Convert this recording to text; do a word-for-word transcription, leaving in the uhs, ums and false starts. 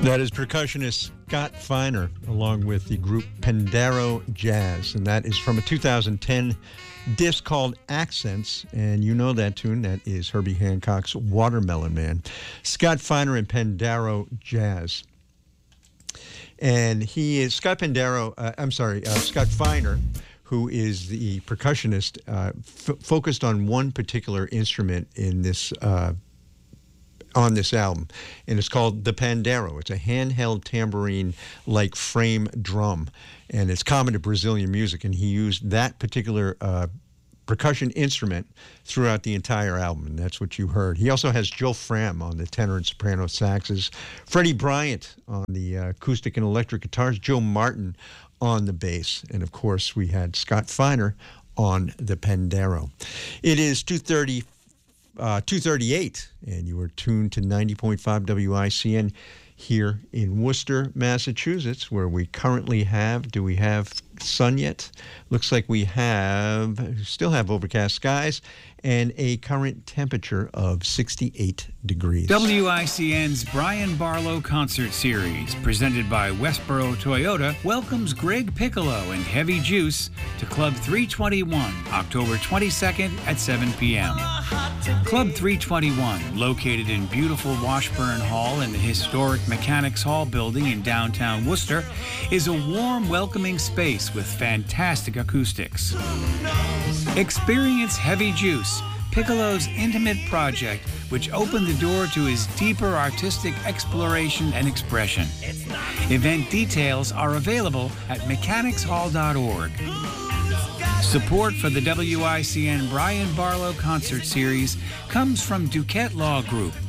That is percussionist Scott Feiner, along with the group Pandaro Jazz, and that is from a two thousand ten disc called Accents, and you know that tune. That is Herbie Hancock's Watermelon Man. Scott Feiner and Pandaro Jazz. And he is, Scott Pandaro, uh, I'm sorry, uh, Scott Feiner, who is the percussionist, uh, f- focused on one particular instrument in this uh on this album, and it's called the Pandaro. It's a handheld tambourine-like frame drum, and it's common to Brazilian music, and he used that particular uh, percussion instrument throughout the entire album, and that's what you heard. He also has Joe Fram on the tenor and soprano saxes, Freddie Bryant on the uh, acoustic and electric guitars, Joe Martin on the bass, and of course we had Scott Feiner on the Pandaro. It is two thirty Uh, two thirty-eight, and you are tuned to ninety point five W I C N here in Worcester, Massachusetts, where we currently have, do we have sun yet? Looks like we have, still have overcast skies, and a current temperature of sixty-eight degrees. W I C N's Brian Barlow Concert Series, presented by Westboro Toyota, welcomes Greg Piccolo and Heavy Juice to Club three twenty-one, October twenty-second at seven p.m. Club three twenty-one, located in beautiful Washburn Hall in the historic Mechanics Hall building in downtown Worcester, is a warm, welcoming space with fantastic acoustics. Experience Heavy Juice, Piccolo's intimate project, which opened the door to his deeper artistic exploration and expression. Event details are available at mechanics hall dot org. Support for the W I C N Brian Barlow Concert Series comes from Duquette Law Group,